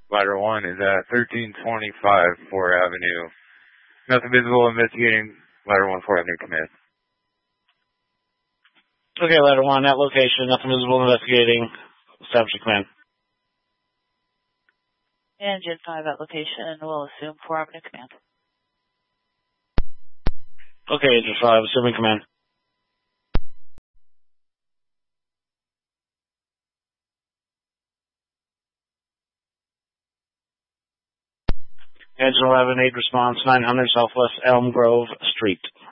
Ladder 1 is at 1325 4 Avenue. Nothing visible, investigating. Ladder 1, 4 Avenue, command. Okay, Ladder 1, that location, nothing visible, investigating. Establishing command. Engine 5 at location, we'll assume 4 Avenue command. Okay, Engine 5, assuming command. Engine 11, 8 response, 900 Southwest Elm Grove Street.